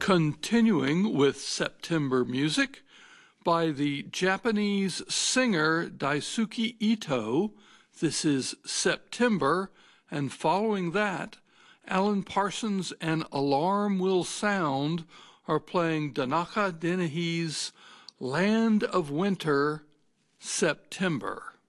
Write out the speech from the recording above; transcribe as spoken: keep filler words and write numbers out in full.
Continuing with September music by the Japanese singer Daisuke Ito. This is September, and following that, Alan Parsons and Alarm Will Sound are playing Tanaka Denahi's Land of Winter, September.